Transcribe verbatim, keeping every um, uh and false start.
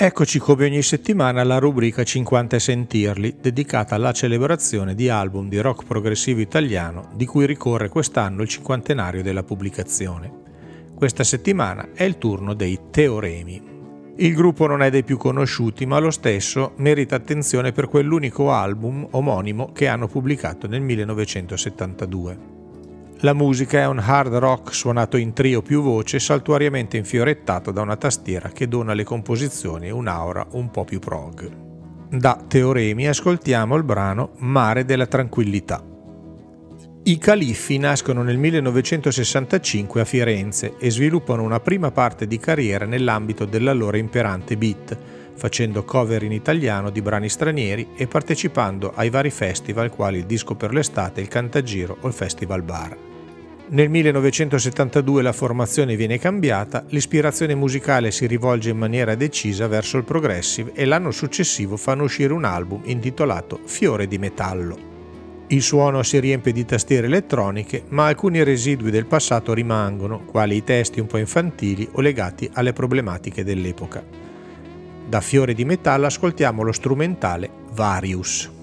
Eccoci come ogni settimana alla rubrica cinquanta e sentirli, dedicata alla celebrazione di album di rock progressivo italiano di cui ricorre quest'anno il cinquantenario della pubblicazione. Questa settimana è il turno dei Teoremi. Il gruppo non è dei più conosciuti, ma lo stesso merita attenzione per quell'unico album omonimo che hanno pubblicato nel millenovecentosettantadue. La musica è un hard rock suonato in trio più voce, saltuariamente infiorettato da una tastiera che dona alle composizioni un'aura un po' più prog. Da Teoremi ascoltiamo il brano Mare della tranquillità. I Califfi nascono nel millenovecentosessantacinque a Firenze e sviluppano una prima parte di carriera nell'ambito dell'allora imperante beat, facendo cover in italiano di brani stranieri e partecipando ai vari festival quali il Disco per l'estate, il Cantagiro o il Festival Bar. Nel millenovecentosettantadue la formazione viene cambiata, l'ispirazione musicale si rivolge in maniera decisa verso il progressive e l'anno successivo fanno uscire un album intitolato Fiore di metallo. Il suono si riempie di tastiere elettroniche, ma alcuni residui del passato rimangono, quali i testi un po' infantili o legati alle problematiche dell'epoca. Da Fiore di metallo ascoltiamo lo strumentale Varius.